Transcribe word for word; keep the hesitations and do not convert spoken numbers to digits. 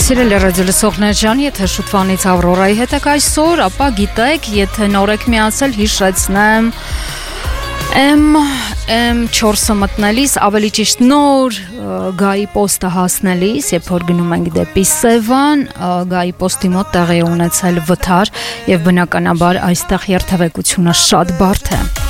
Սիրելի ռադիոլսողներ ջան, եթե շուտվանից Ավրորայի հետ եք այսօր, ապա գիտեք, եթե նոր եք միացել, հիշեցնեմ M M չորսը մտնելիս, ավելի ճիշտ նոր գայի պոստը հասնելիս, երբ որ գնում ենք դեպի Սևան, գայի պոստի մոտ տեղի ունեցել վթար եւ բնականաբար այստեղ երթևեկությունը շատ բարդ է։